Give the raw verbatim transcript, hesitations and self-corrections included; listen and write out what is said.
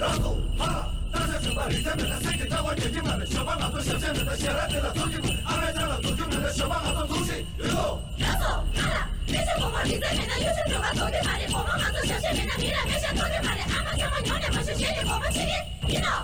然后哈，大家是把李天美的身体当我眼睛买了，小把马做小仙子的，显然给了走进门。